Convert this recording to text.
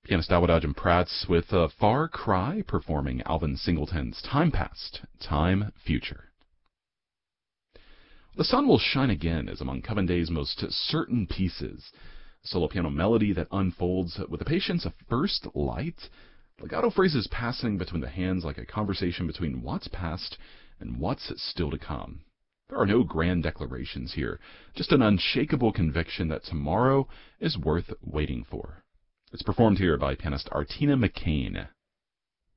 Pianist Awadajan Prats with Far Cry performing Alvin Singleton's Time Past, Time Future. The Sun Will Shine Again is among Coven Day's most certain pieces. A solo piano melody that unfolds with the patience of first light. Legato phrases passing between the hands like a conversation between what's past and what's still to come. There are no grand declarations here, just an unshakable conviction that tomorrow is worth waiting for. It's performed here by pianist Artina McCain.